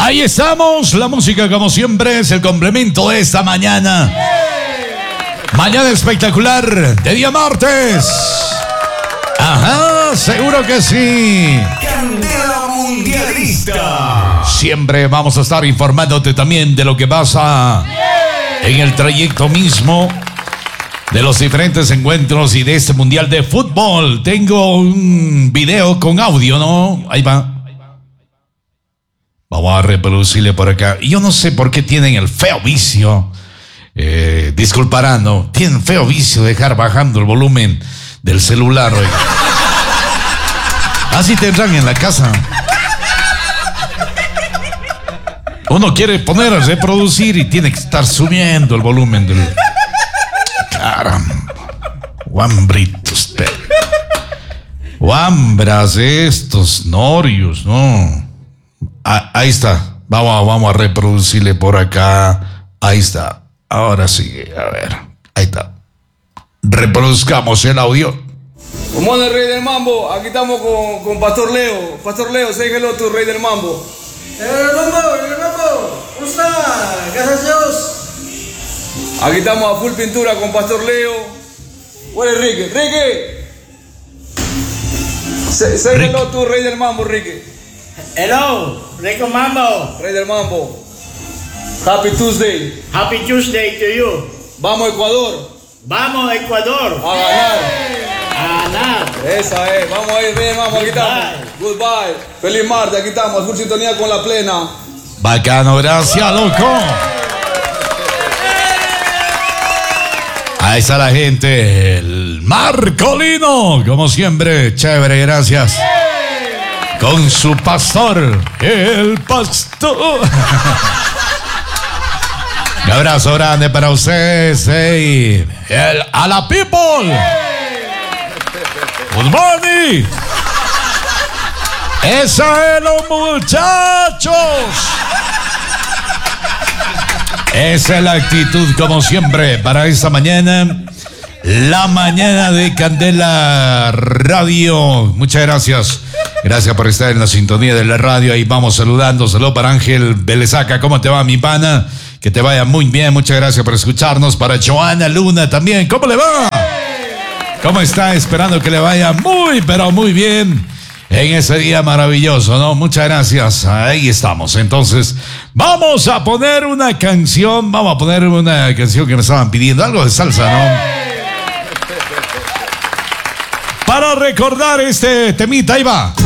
Ahí estamos, la música como siempre es el complemento de esta mañana. Mañana espectacular, de día martes. Ajá, seguro que sí. Candela Mundialista. Siempre vamos a estar informándote también de lo que pasa en el trayecto mismo de los diferentes encuentros y de este mundial de fútbol. Tengo un video con audio, ¿no? Ahí va. Vamos a reproducirle por acá. Y yo no sé por qué tienen el feo vicio. Disculparán, ¿no? Tienen feo vicio de dejar bajando el volumen del celular. Oiga. Así tendrán en la casa. Uno quiere poner a reproducir y tiene que estar subiendo el volumen del... Caramba. Guambritos. Guambras estos norios, ¿no? Ahí está. Vamos a reproducirle por acá. Ahí está. Ahora sí. A ver. Ahí está. Reproduzcamos el audio. ¿Cómo anda el Rey del Mambo? Aquí estamos con Pastor Leo. Pastor Leo, say hello to Rey del Mambo. El mambo, ¿cómo está? Gracias a Dios. Aquí estamos a full pintura con Pastor Leo. ¿Cuál es Ricky? ¡Ricky! Say hello to Rey del Mambo, Ricky. Hello, Rico Mambo. Rey del Mambo. Happy Tuesday. Happy Tuesday to you. Vamos Ecuador. Vamos Ecuador. A ganar. A ganar. Esa es. Vamos ahí, Rey del Mambo. Aquí estamos. Goodbye. Feliz martes. Aquí estamos. Full sintonía con la plena. Bacano, gracias, loco. Ahí está la gente. El Marcolino, como siempre, chévere, gracias. Con su pastor, el pastor. Un abrazo grande para ustedes. Hey. A la people. Good morning. Esa es los muchachos. Esa es la actitud como siempre para esta mañana. La mañana de Candela Radio. Muchas gracias. Gracias por estar en la sintonía de la radio. Ahí vamos saludando. Saludos para Ángel Belezaca. ¿Cómo te va, mi pana? Que te vaya muy bien. Muchas gracias por escucharnos. Para Joana Luna también. ¿Cómo le va? ¿Cómo está? Esperando que le vaya muy, pero muy bien en ese día maravilloso, ¿no? Muchas gracias. Ahí estamos. Entonces, vamos a poner una canción. Vamos a poner una canción que me estaban pidiendo. Algo de salsa, ¿no? Para recordar este temita. Ahí va.